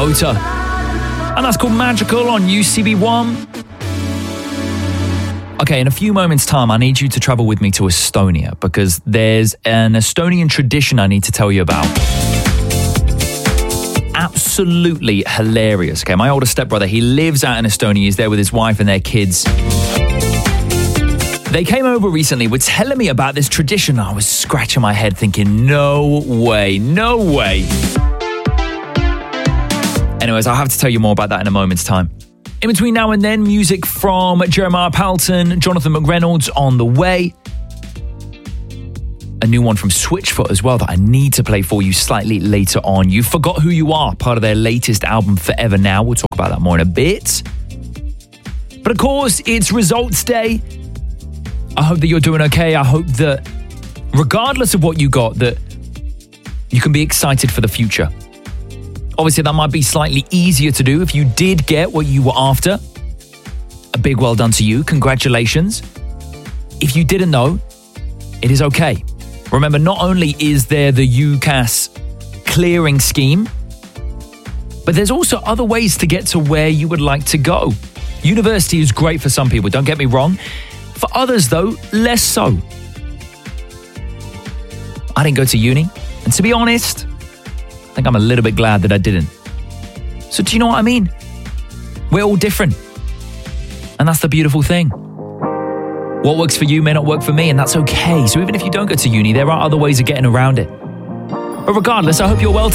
Ota. And that's called Magical on UCB1. Okay, in a few moments' time, I need you to travel with me to Estonia because there's an Estonian tradition I need to tell you about. Absolutely hilarious. Okay, my older stepbrother, he lives out in Estonia. He's there with his wife and their kids. They came over recently, were telling me about this tradition. I was scratching my head thinking, no way, no way. Anyways, I'll have to tell you more about that in a moment's time. In between now and then, music from Jeremiah Palton, Jonathan McReynolds on the way. A new one from Switchfoot as well that I need to play for you slightly later on. You Forgot Who You Are, part of their latest album, Forever Now. We'll talk about that more in a bit. But of course, it's results day. I hope that you're doing okay. I hope that regardless of what you got, that you can be excited for the future. Obviously, that might be slightly easier to do if you did get what you were after. A big well done to you. Congratulations. If you didn't know, it is okay. Remember, not only is there the UCAS clearing scheme, but there's also other ways to get to where you would like to go. University is great for some people, don't get me wrong. For others, though, less so. I didn't go to uni, and to be honest, I think I'm a little bit glad that I didn't. So do you know what I mean? We're all different. And that's the beautiful thing. What works for you may not work for me, and that's okay. So even if you don't go to uni, there are other ways of getting around it. But regardless, I hope you're well today.